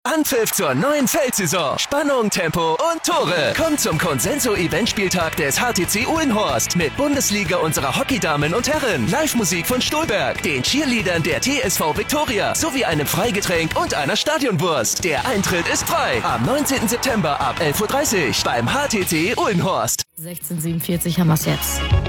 Anpfiff zur neuen Feldsaison. Spannung, Tempo und Tore. Kommt zum Consenso-Eventspieltag des HTC Uhlenhorst mit Bundesliga unserer Hockeydamen und Herren, Live-Musik von Stolberg, den Cheerleadern der TSV Viktoria sowie einem Freigetränk und einer Stadionwurst. Der Eintritt ist frei. Am 19. September ab 11:30 Uhr beim HTC Uhlenhorst. 16:47 haben wir es jetzt.